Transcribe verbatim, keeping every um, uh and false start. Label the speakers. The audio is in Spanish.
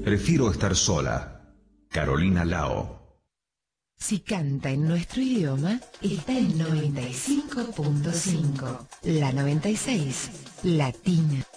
Speaker 1: Prefiero estar sola. Carolina Lao.
Speaker 2: Si canta en nuestro idioma, está en noventa y cinco punto cinco. La noventa y seis, Latina.